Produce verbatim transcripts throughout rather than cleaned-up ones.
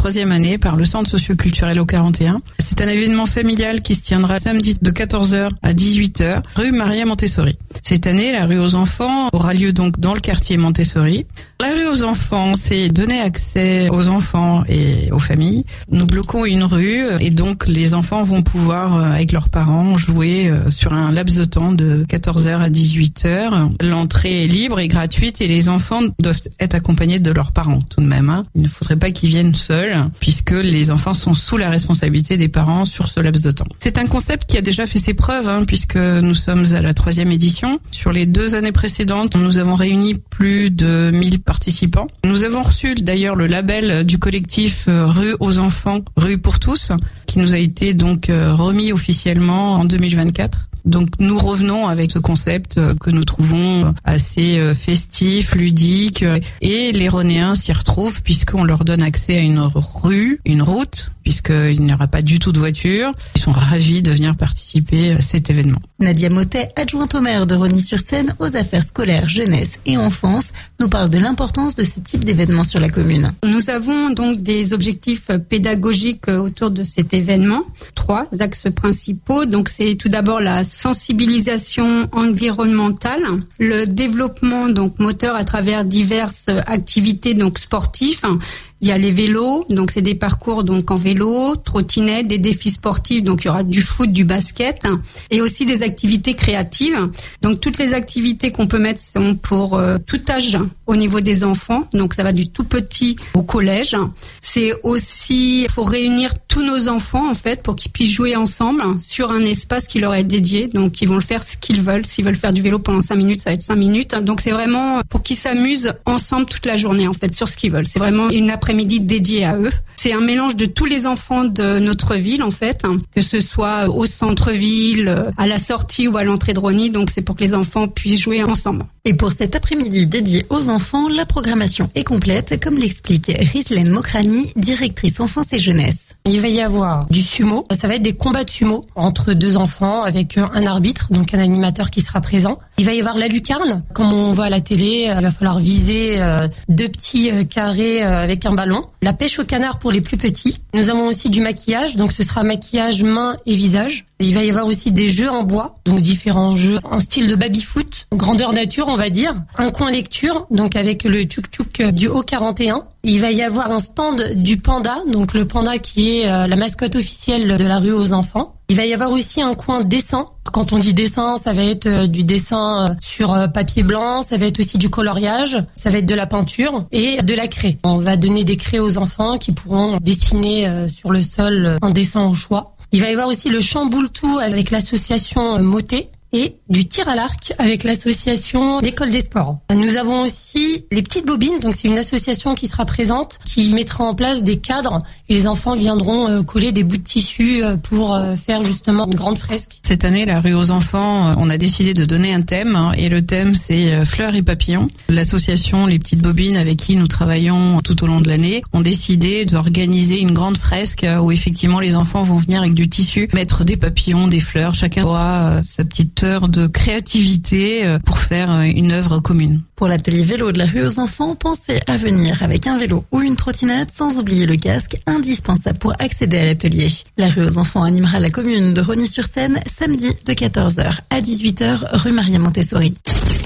troisième année par le Centre socio-culturel au quarante et un. C'est un événement familial qui se tiendra samedi de quatorze heures à dix-huit heures, rue Maria Montessori. Cette année, la rue aux enfants aura lieu donc dans le quartier Montessori. La rue aux enfants, c'est donner accès aux enfants et aux familles. Nous bloquons une rue et donc les enfants vont pouvoir, avec leurs parents, jouer sur un laps de temps de quatorze heures à dix-huit heures. L'entrée est libre et gratuite et les enfants doivent être accompagnés de leurs parents tout de même. Hein. Il ne faudrait pas qu'ils viennent seuls puisque les enfants sont sous la responsabilité des parents sur ce laps de temps. C'est un concept qui a déjà fait ses preuves hein, puisque nous sommes à la troisième édition. Sur les deux années précédentes, nous avons réuni plus de mille participants. Nous avons reçu d'ailleurs le label du collectif Rue aux enfants, Rue pour tous, qui nous a été donc remis officiellement en deux mille vingt-quatre. Donc nous revenons avec ce concept que nous trouvons assez festif, ludique, et les Ronéens s'y retrouvent puisqu'on leur donne accès à une rue, une route, puisqu'il n'y aura pas du tout de voiture. Ils sont ravis de venir participer à cet événement. Nadia Motet, adjointe au maire de Rosny-sur-Seine aux affaires scolaires, jeunesse et enfance, nous parle de l'importance de ce type d'événement sur la commune. Nous avons donc des objectifs pédagogiques autour de cet événement. Trois axes principaux. Donc c'est tout d'abord la sensibilisation environnementale, le développement donc moteur à travers diverses activités donc sportives. Il y a les vélos, donc c'est des parcours donc en vélo, trottinette, des défis sportifs, donc il y aura du foot, du basket, et aussi des activités créatives. Donc toutes les activités qu'on peut mettre sont pour euh, tout âge au niveau des enfants, donc ça va du tout petit au collège. C'est aussi pour réunir tous nos enfants en fait, pour qu'ils puissent jouer ensemble sur un espace qui leur est dédié. Donc ils vont le faire ce qu'ils veulent. S'ils veulent faire du vélo pendant cinq minutes, ça va être cinq minutes. Donc c'est vraiment pour qu'ils s'amusent ensemble toute la journée en fait sur ce qu'ils veulent. C'est vraiment une après-midi dédiée à eux. C'est un mélange de tous les enfants de notre ville en fait, que ce soit au centre-ville, à la sortie ou à l'entrée de Rosny. Donc c'est pour que les enfants puissent jouer ensemble. Et pour cet après-midi dédié aux enfants, la programmation est complète, comme l'explique Rislaine Mokrani, directrice enfance et jeunesse. Il va y avoir du sumo, ça va être des combats de sumo entre deux enfants avec un arbitre, donc un animateur qui sera présent. Il va y avoir la lucarne, comme on voit à la télé, il va falloir viser deux petits carrés avec un ballon. La pêche au canard pour les plus petits. Nous avons aussi du maquillage, donc ce sera maquillage main et visage. Et il va y avoir aussi des jeux en bois, donc différents jeux en style de baby-foot, grandeur nature on va dire. Un coin lecture, donc avec le tchouk-tchouk du haut quarante et un. Il va y avoir un stand du panda, donc le panda qui est la mascotte officielle de la rue aux enfants. Il va y avoir aussi un coin dessin. Quand on dit dessin, ça va être du dessin sur papier blanc, ça va être aussi du coloriage, ça va être de la peinture et de la craie. On va donner des craies aux enfants qui pourront dessiner sur le sol un dessin au choix. Il va y avoir aussi le chamboule-tout avec l'association Motet et du tir à l'arc avec l'association d'école des sports. Nous avons aussi les petites bobines, donc c'est une association qui sera présente, qui mettra en place des cadres et les enfants viendront coller des bouts de tissu pour faire justement une grande fresque. Cette année, la rue aux enfants, on a décidé de donner un thème et le thème c'est fleurs et papillons. L'association Les Petites Bobines avec qui nous travaillons tout au long de l'année ont décidé d'organiser une grande fresque où effectivement les enfants vont venir avec du tissu, mettre des papillons, des fleurs, chacun aura sa petite de créativité pour faire une œuvre commune. Pour l'atelier vélo de la rue aux enfants, pensez à venir avec un vélo ou une trottinette sans oublier le casque indispensable pour accéder à l'atelier. La rue aux enfants animera la commune de Rosny-sur-Seine samedi de quatorze heures à dix-huit heures rue Maria Montessori.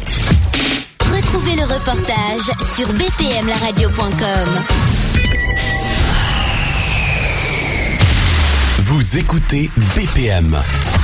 Retrouvez le reportage sur b p m la radio point com. Vous écoutez B P M.